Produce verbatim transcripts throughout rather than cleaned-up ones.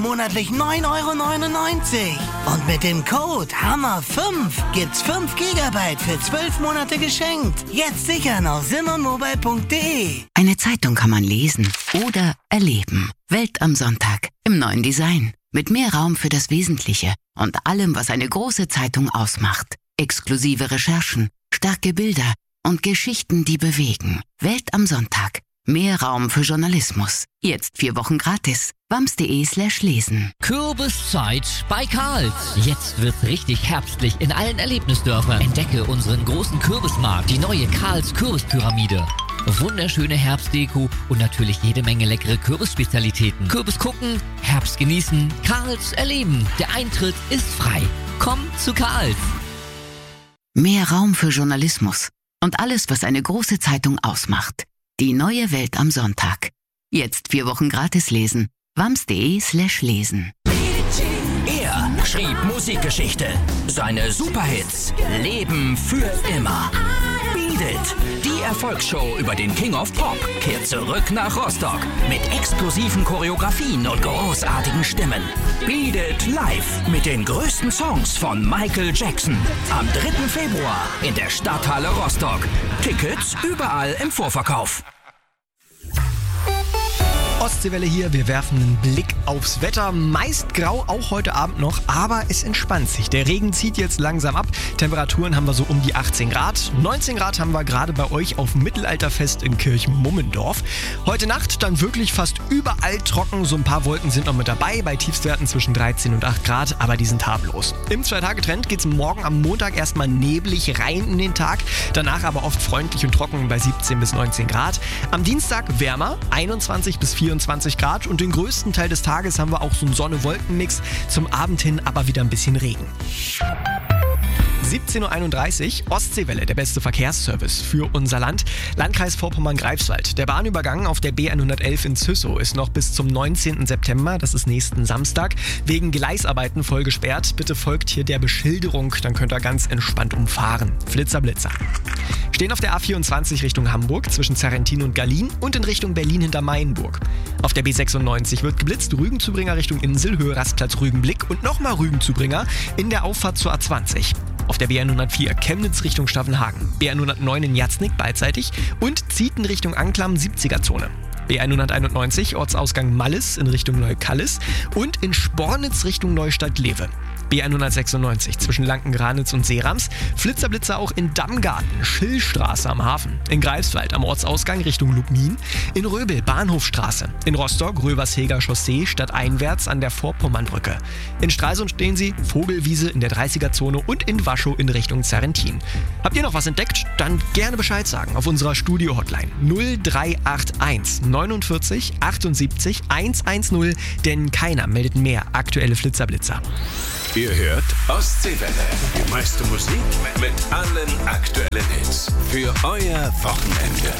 Monatlich neun Euro neunundneunzig. Und mit dem Code Hammer fünf gibt's fünf Gigabyte für zwölf Monate geschenkt. Jetzt sichern auf simmermobile punkt de. Eine Zeitung kann man lesen oder erleben. Welt am Sonntag im neuen Design. Mit mehr Raum für das Wesentliche und allem, was eine große Zeitung ausmacht. Exklusive Recherchen, starke Bilder und Geschichten, die bewegen. Welt am Sonntag. Mehr Raum für Journalismus. Jetzt vier Wochen gratis. wams.de slash lesen. Kürbiszeit bei Karls. Jetzt wird's richtig herbstlich in allen Erlebnisdörfern. Entdecke unseren großen Kürbismarkt, die neue Karls Kürbispyramide. Wunderschöne Herbstdeko und natürlich jede Menge leckere Kürbisspezialitäten. Kürbis gucken, Herbst genießen, Karls erleben. Der Eintritt ist frei. Komm zu Karls. Mehr Raum für Journalismus und alles, was eine große Zeitung ausmacht. Die neue Welt am Sonntag. Jetzt vier Wochen gratis lesen. wams.de slash lesen. Er schrieb Musikgeschichte. Seine Superhits leben für immer. Beat It, die Erfolgsshow über den King of Pop, kehrt zurück nach Rostock mit exklusiven Choreografien und großartigen Stimmen. Beat It live mit den größten Songs von Michael Jackson. Am dritten Februar in der Stadthalle Rostock. Tickets überall im Vorverkauf. Ostseewelle hier, wir werfen einen Blick aufs Wetter. Meist grau, auch heute Abend noch, aber es entspannt sich. Der Regen zieht jetzt langsam ab. Temperaturen haben wir so um die achtzehn Grad. neunzehn Grad haben wir gerade bei euch auf dem Mittelalterfest in Kirchmummendorf. Heute Nacht dann wirklich fast überall trocken. So ein paar Wolken sind noch mit dabei, bei Tiefstwerten zwischen dreizehn und acht Grad, aber die sind harmlos. Im Zwei-Tage-Trend geht es morgen am Montag erstmal neblig rein in den Tag. Danach aber oft freundlich und trocken bei siebzehn bis neunzehn Grad. Am Dienstag wärmer, einundzwanzig bis vierundzwanzig Grad und den größten Teil des Tages haben wir auch so einen Sonne-Wolken-Mix. Zum Abend hin aber wieder ein bisschen Regen. siebzehn Uhr einunddreißig, Ostseewelle, der beste Verkehrsservice für unser Land. Landkreis Vorpommern-Greifswald. Der Bahnübergang auf der B hundertelf in Züssow ist noch bis zum neunzehnten September, das ist nächsten Samstag, wegen Gleisarbeiten voll gesperrt. Bitte folgt hier der Beschilderung, dann könnt ihr ganz entspannt umfahren. Flitzer, Blitzer. Stehen auf der A vierundzwanzig Richtung Hamburg zwischen Zerrentin und Gallien und in Richtung Berlin hinter Mainburg. Auf der B sechsundneunzig wird geblitzt, Rügenzubringer Richtung Insel, Höhe Rastplatz Rügenblick und nochmal Rügenzubringer in der Auffahrt zur A zwanzig. Auf der B hundertvier Chemnitz Richtung Staffenhagen, B hundertneun in Jatznick beidseitig und Zieten Richtung Anklam siebziger Zone. B hunderteinundneunzig Ortsausgang Mallis in Richtung Neukallis und in Spornitz Richtung Neustadt-Lewe. B hundertsechsundneunzig zwischen Lanken-Granitz und Seerams, Flitzerblitzer auch in Dammgarten, Schillstraße am Hafen, in Greifswald am Ortsausgang Richtung Lubmin, in Röbel Bahnhofstraße, in Rostock Röversheger Chaussee stadteinwärts an der Vorpommernbrücke. In Stralsund stehen sie, Vogelwiese in der dreißiger Zone und in Waschow in Richtung Zerrentin. Habt ihr noch was entdeckt? Dann gerne Bescheid sagen auf unserer Studio-Hotline null drei acht eins neunundvierzig achtundsiebzig hundertzehn, denn keiner meldet mehr aktuelle Flitzerblitzer. Ihr hört Ostseewelle. Die meiste Musik mit allen aktuellen Hits. Für euer Wochenende.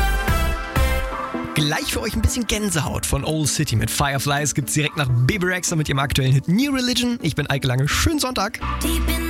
Gleich für euch ein bisschen Gänsehaut von Old City mit Fireflies gibt's direkt nach Bebe Rexha mit ihrem aktuellen Hit New Religion. Ich bin Eike Lange. Schönen Sonntag.